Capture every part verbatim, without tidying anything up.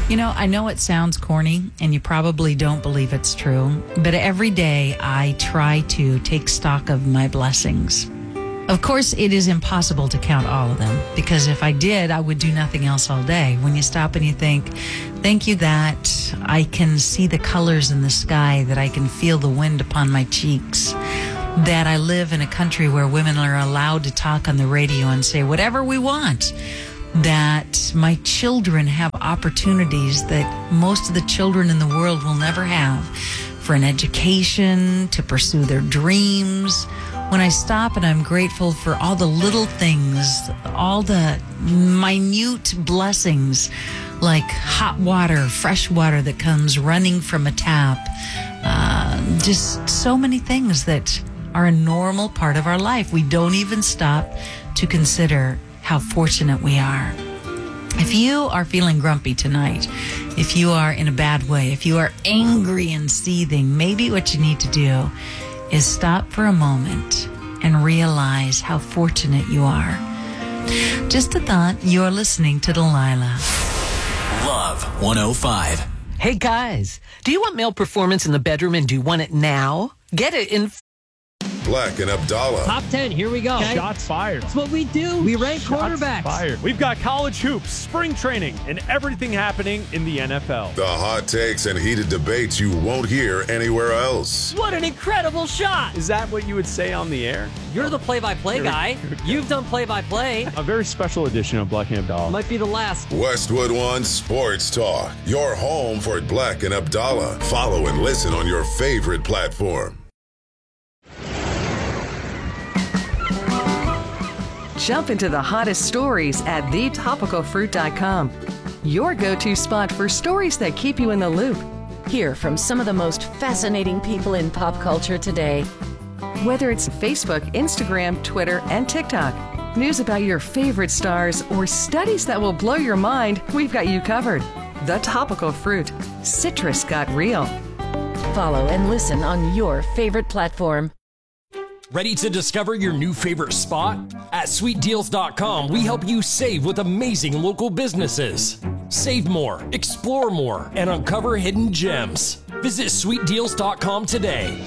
You know, I know it sounds corny, and you probably don't believe it's true, but every day I try to take stock of my blessings. Of course, it is impossible to count all of them, because if I did, I would do nothing else all day. When you stop and you think, thank you that I can see the colors in the sky, that I can feel the wind upon my cheeks, that I live in a country where women are allowed to talk on the radio and say whatever we want, that my children have opportunities that most of the children in the world will never have for an education, to pursue their dreams. When I stop and I'm grateful for all the little things, all the minute blessings, like hot water, fresh water that comes running from a tap, uh, just so many things that are a normal part of our life. We don't even stop to consider how fortunate we are. If you are feeling grumpy tonight, if you are in a bad way, if you are angry and seething, maybe what you need to do is stop for a moment and realize how fortunate you are. Just a thought. You're listening to Delilah. Love one oh five. Hey guys, do you want male performance in the bedroom and do you want it now? Get it in Black and Abdallah. Top ten, here we go. Okay. Shots fired. That's what we do. We rank Shots quarterbacks. Fired. We've got college hoops, spring training, and everything happening in the N F L. The hot takes and heated debates you won't hear anywhere else. What an incredible shot. Is that what you would say on the air? You're the play-by-play guy. You've done play-by-play. A very special edition of Black and Abdallah. Might be the last. Westwood One Sports Talk. Your home for Black and Abdallah. Follow and listen on your favorite platform. Jump into the hottest stories at the topical fruit dot com. Your go-to spot for stories that keep you in the loop. Hear from some of the most fascinating people in pop culture today. Whether it's Facebook, Instagram, Twitter, and TikTok, news about your favorite stars, or studies that will blow your mind, we've got you covered. The Topical Fruit. Citrus got real. Follow and listen on your favorite platform. Ready to discover your new favorite spot? At sweet deals dot com, we help you save with amazing local businesses. Save more, explore more, and uncover hidden gems. Visit sweet deals dot com today.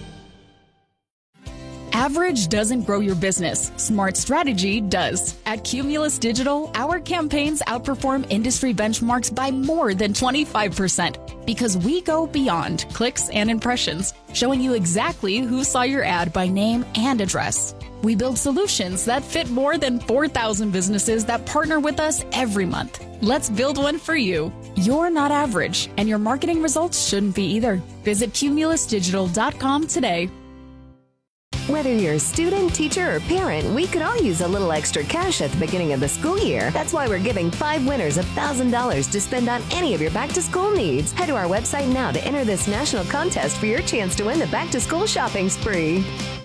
Average doesn't grow your business. Smart strategy does. At Cumulus Digital, our campaigns outperform industry benchmarks by more than twenty-five percent because we go beyond clicks and impressions, showing you exactly who saw your ad by name and address. We build solutions that fit more than four thousand businesses that partner with us every month. Let's build one for you. You're not average, and your marketing results shouldn't be either. Visit cumulus digital dot com today. Whether you're a student, teacher, or parent, we could all use a little extra cash at the beginning of the school year. That's why we're giving five winners one thousand dollars to spend on any of your back-to-school needs. Head to our website now to enter this national contest for your chance to win the back-to-school shopping spree.